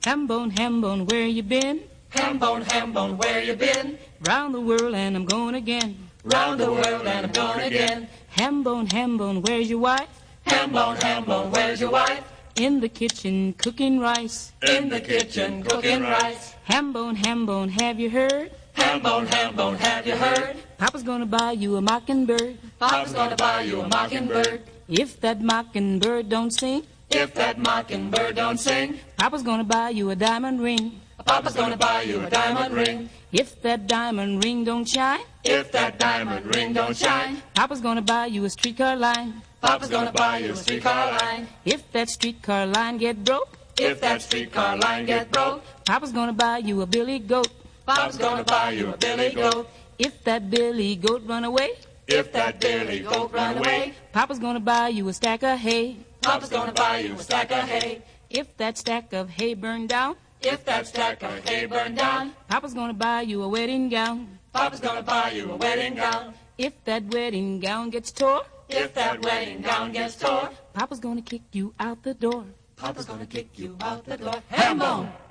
Ham bone, where you been? Ham bone, where you been? Round the world and I'm going again. Round the world and I'm going again. Ham bone, where's your wife? Ham bone, where's your wife? In the kitchen cooking rice. In the kitchen cooking rice. Ham bone, have you heard? Ham bone, have you heard? Papa's gonna buy you a mockingbird. Papa's gonna buy you a mockingbird. If that mockingbird don't sing, if that mockingbird don't sing, Papa's gonna buy you a diamond ring. Papa's gonna buy you a diamond ring. If that diamond ring don't shine, if that diamond ring don't shine, Papa's gonna buy you a streetcar line. Papa's gonna buy you a streetcar line. If that streetcar line get broke, if that streetcar line get broke, Papa's gonna buy you a billy goat. Papa's gonna buy you a billy goat. If that billy goat run away, if that billy goat run away, Papa's gonna buy you a stack of hay. Papa's gonna buy you a stack of hay. If that stack of hay burned down, if that stack of hay burned down, Papa's gonna buy you a wedding gown. Papa's gonna buy you a wedding gown. If that wedding gown gets tore, if that wedding gown gets tore, Papa's gonna kick you out the door. Papa's gonna kick you out the door. Ham bone!